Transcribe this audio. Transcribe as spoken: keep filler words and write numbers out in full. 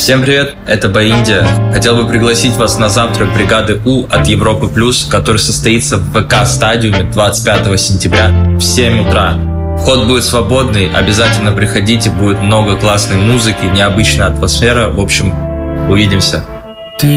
Всем привет, это Баиндия. Хотел бы пригласить вас на завтрак бригады У от Европы Плюс, который состоится в ВК-стадиуме двадцать пятого сентября в семь утра. Вход будет свободный, обязательно приходите, будет много классной музыки, необычная атмосфера. В общем, увидимся.